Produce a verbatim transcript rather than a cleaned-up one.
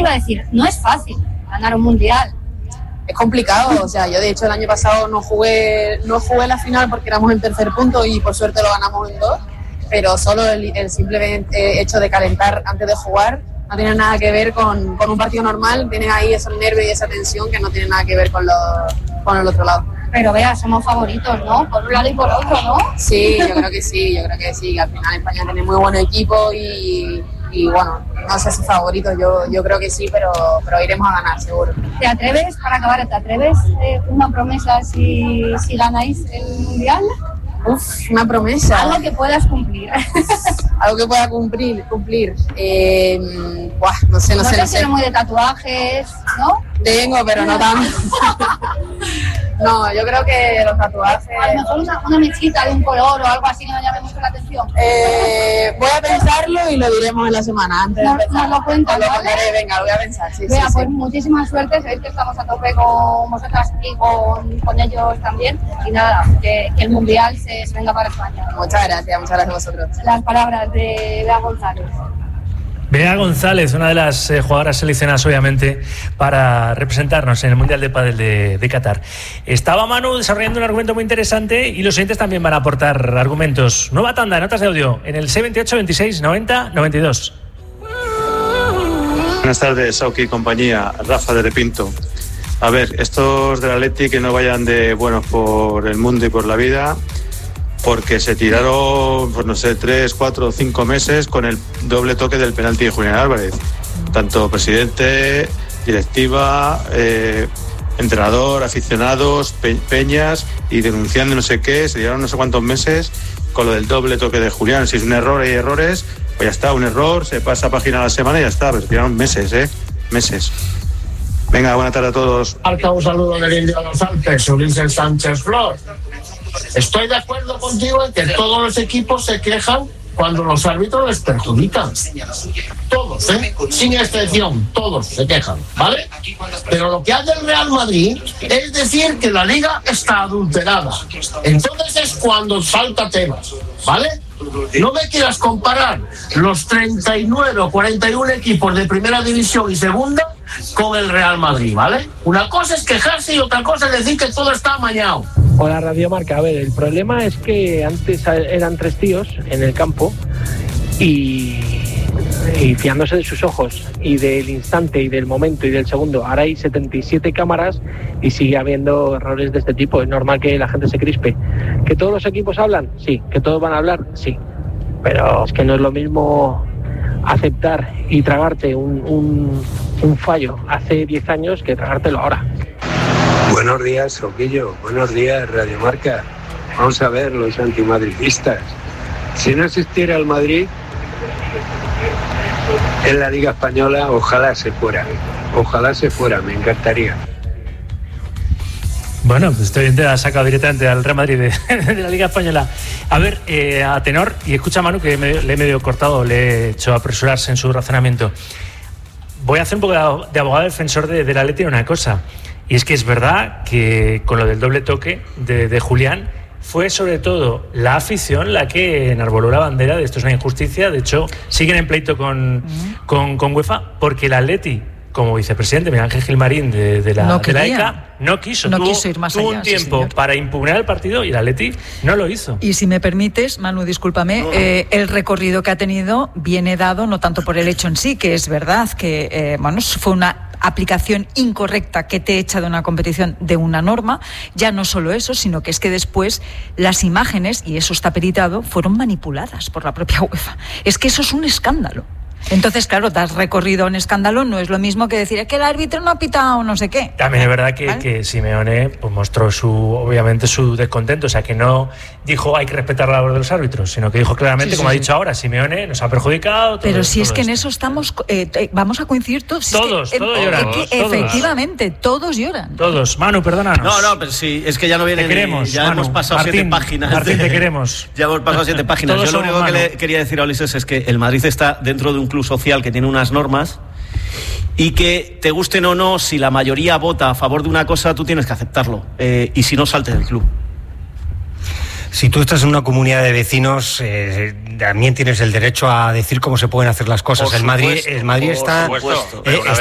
a decir, no es fácil ganar un mundial. Es complicado, o sea, yo de hecho el año pasado no jugué no jugué la final porque éramos en tercer punto y por suerte lo ganamos en dos, pero solo el, el simple hecho de calentar antes de jugar no tiene nada que ver con, con un partido normal, tienes ahí esos nervios y esa tensión que no tiene nada que ver con, lo, con el otro lado. Pero vea, somos favoritos, ¿no? Por un lado y por otro, ¿no? Sí, yo creo que sí, yo creo que sí, al final España tiene muy buen equipo y... y bueno, no sé si favoritos, yo, yo creo que sí, pero, pero iremos a ganar, seguro. ¿Te atreves, para acabar, te atreves eh, una promesa si, si ganáis el Mundial? Uf, una promesa. Algo que puedas cumplir. Algo que pueda cumplir, cumplir. Eh, buah, no sé, no, no sé, no sé. No muy de tatuajes, ¿no? Tengo, pero no tanto. No, yo creo que los tatuajes... A lo mejor una, una mechita de un color o algo así que nos llame mucho la atención. Eh, voy a pensarlo y lo diremos en la semana antes no, de empezar. No lo cuento, lo contaré, venga, lo voy a pensar. Sí, Vea, sí, pues sí. muchísima suerte, sabéis que estamos a tope con vosotras y con, con ellos también. Y nada, que, que el Mundial se, se venga para España. Muchas gracias, muchas gracias a vosotros. Las palabras de Bea González. Bea González, una de las eh, jugadoras seleccionadas obviamente para representarnos en el Mundial de Pádel de, de Qatar. Estaba Manu desarrollando un argumento muy interesante y los oyentes también van a aportar argumentos. Nueva tanda de notas de audio en el seis veintiocho veintiséis noventa noventa y dos. Buenas tardes, Sauki y compañía, Rafa de Repinto. A ver, estos del Atleti que no vayan de buenos por el mundo y por la vida, porque se tiraron, pues no sé, tres, cuatro, cinco meses con el doble toque del penalti de Julián Álvarez. Tanto presidente, directiva, eh, entrenador, aficionados, pe- peñas y denunciando no sé qué, se tiraron no sé cuántos meses con lo del doble toque de Julián. Si es un error, hay errores, pues ya está, un error, se pasa página a la semana y ya está, pero se tiraron meses, ¿eh? Meses. Venga, buena tarde a todos. Alta, un saludo del Indio de los Alpes, Ulises Sánchez Flor. Estoy de acuerdo contigo en que todos los equipos se quejan cuando los árbitros les perjudican. Todos, ¿eh? Sin excepción, todos se quejan, ¿vale? Pero lo que hace el Real Madrid es decir que la liga está adulterada. Entonces es cuando salta temas, ¿vale? No me quieras comparar los treinta y nueve o cuarenta y uno equipos de primera división y segunda con el Real Madrid, ¿vale? Una cosa es quejarse y otra cosa es decir que todo está amañado. Hola Radio Marca, a ver, el problema es que antes eran tres tíos en el campo y, y fiándose de sus ojos y del instante y del momento y del segundo. Ahora hay setenta y siete cámaras y sigue habiendo errores de este tipo. Es normal que la gente se crispe. ¿Que todos los equipos hablan? Sí. ¿Que todos van a hablar? Sí. Pero es que no es lo mismo aceptar y tragarte un, un, un fallo hace diez años que tragártelo ahora. Buenos días, Soquillo. Buenos días, Radio Marca. Vamos a ver, los antimadridistas. Si no existiera el Madrid en la Liga Española, ojalá se fuera. Ojalá se fuera, me encantaría. Bueno, pues este oyente ha sacado directamente al Real Madrid de, de la Liga Española. A ver, eh, a tenor, y escucha a Manu que me, le he medio cortado, le he hecho apresurarse en su razonamiento. Voy a hacer un poco de abogado defensor de, de la Atleti en una cosa. Y es que es verdad que con lo del doble toque de, de Julián fue sobre todo la afición la que enarboló la bandera de esto es una injusticia. De hecho, siguen en pleito con, uh-huh. con, con UEFA porque el Atleti, como vicepresidente Miguel Ángel Gilmarín de, de, la, no de la E C A, no quiso. No tuvo, quiso ir más tuvo allá, un tiempo sí, para impugnar el partido y el Atleti no lo hizo. Y si me permites, Manu, discúlpame, no. eh, el recorrido que ha tenido viene dado no tanto por el hecho en sí, que es verdad que eh, bueno, fue una aplicación incorrecta que te echa de una competición de una norma, ya no solo eso, sino que es que después las imágenes, y eso está peritado, fueron manipuladas por la propia UEFA. Es que eso es un escándalo. Entonces, claro, das recorrido a un escándalo, no es lo mismo que decir es que el árbitro no ha pitado no sé qué. También es verdad que, ¿vale? que Simeone pues, mostró su, obviamente su descontento, o sea que no dijo hay que respetar la labor de los árbitros, sino que dijo claramente, sí, como sí, ha dicho sí. ahora, Simeone nos ha perjudicado. Todo, Pero si todo es que esto. En eso estamos, eh, vamos a coincidir todos. Si todos, es que, todos eh, lloran. Es que, todos. Efectivamente, todos lloran. Todos. Manu, perdónanos. No, no, pero sí, es que ya no viene. Te queremos, ya Manu. hemos pasado Martín, siete páginas. Martín, de, te queremos. Ya hemos pasado siete páginas. Todos Yo lo único Manu. que le quería decir a Ulises es que el Madrid está dentro de un club social que tiene unas normas y que te gusten o no, si la mayoría vota a favor de una cosa, tú tienes que aceptarlo. Eh, y si no, salte del club. Si tú estás en una comunidad de vecinos, eh, también tienes el derecho a decir cómo se pueden hacer las cosas. Por el Madrid, supuesto, el Madrid está, supuesto, eh,